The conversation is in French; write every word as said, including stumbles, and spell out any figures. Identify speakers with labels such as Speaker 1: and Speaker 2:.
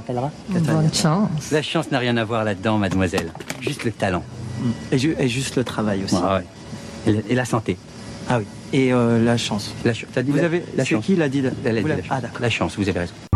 Speaker 1: s'appellera?
Speaker 2: Bonne chance.
Speaker 1: La chance n'a rien à voir là-dedans, mademoiselle. Juste le talent.
Speaker 3: Et, ju et juste le travail aussi.
Speaker 1: Ah ouais. et, la, et la santé.
Speaker 3: Ah oui. Et euh, la chance.
Speaker 1: La ch As dit
Speaker 3: vous
Speaker 1: la,
Speaker 3: avez...
Speaker 1: la
Speaker 3: C'est
Speaker 1: chance.
Speaker 3: qui l'a dit?
Speaker 1: Elle a dit
Speaker 3: vous
Speaker 1: la,
Speaker 3: la...
Speaker 1: chance.
Speaker 3: Ah d'accord.
Speaker 1: La chance, vous avez raison.